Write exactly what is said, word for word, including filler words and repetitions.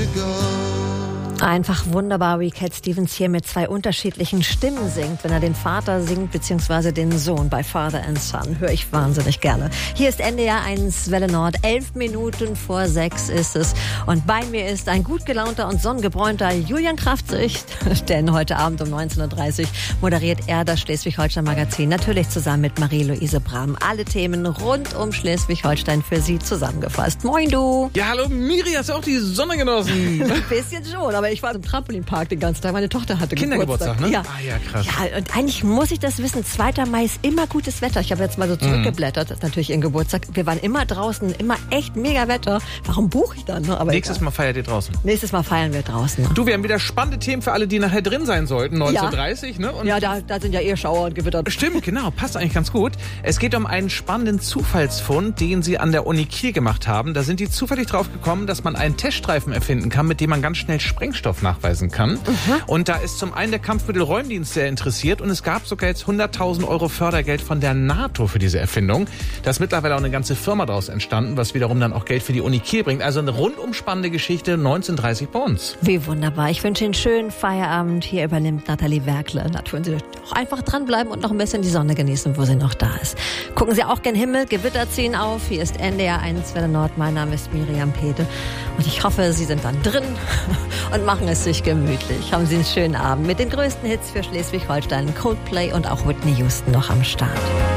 Einfach wunderbar, wie Cat Stevens hier mit zwei unterschiedlichen Stimmen singt. Wenn er den Vater singt, beziehungsweise den Sohn bei Father and Son, höre ich wahnsinnig gerne. Hier ist N D R eins Welle Nord, elf Minuten vor sechs ist es. Und bei mir ist ein gut gelaunter und sonnengebräunter Julian Kraftzig, denn heute Abend um neunzehn Uhr dreißig moderiert er das Schleswig-Holstein-Magazin, natürlich zusammen mit Marie-Louise Brahm. Alle Themen rund um Schleswig-Holstein für Sie zusammengefasst. Moin, du! Ja, hallo Miri, hast du auch die Sonne genossen? Ein bisschen schon, aber ich war im Trampolinpark den ganzen Tag. Meine Tochter hatte Kindergeburtstag, Geburtstag. ne? Ja. Ah ja, krass. Ja, und eigentlich muss ich das wissen. zweiter Mai ist immer gutes Wetter. Ich habe jetzt mal so zurückgeblättert. Das ist natürlich ihren Geburtstag. Wir waren immer draußen, immer echt mega Wetter. Warum buche ich dann? Ne? Aber Nächstes egal. Mal feiert ihr draußen. Nächstes Mal feiern wir draußen. Ne? Du, wir haben wieder spannende Themen für alle, die nachher drin sein sollten. neunzehn Uhr dreißig, ne? Und ja, da, da sind ja eh Schauer und Gewitter. Stimmt, genau. Passt eigentlich ganz gut. Es geht um einen spannenden Zufallsfund, den sie an der Uni Kiel gemacht haben. Da sind die zufällig drauf gekommen, dass man einen Teststreifen erfinden kann, mit dem man ganz schnell Sprengstoff nachweisen kann. Mhm. Und da ist zum einen der Kampfmittelräumdienst sehr interessiert und es gab sogar jetzt hunderttausend Euro Fördergeld von der NATO für diese Erfindung. Da ist mittlerweile auch eine ganze Firma daraus entstanden, was wiederum dann auch Geld für die Uni Kiel bringt. Also eine rundum spannende Geschichte, neunzehn Uhr dreißig bei uns. Wie wunderbar. Ich wünsche Ihnen einen schönen Feierabend. Hier übernimmt Nathalie Werkle. Natürlich Sie auch einfach dranbleiben und noch ein bisschen die Sonne genießen, wo sie noch da ist. Gucken Sie auch gen Himmel, Gewitter ziehen auf. Hier ist N D R eins Welle Nord. Mein Name ist Miriam Pede und ich hoffe, Sie sind dann drin und machen es sich gemütlich. Haben Sie einen schönen Abend mit den größten Hits für Schleswig-Holstein, Coldplay und auch Whitney Houston noch am Start.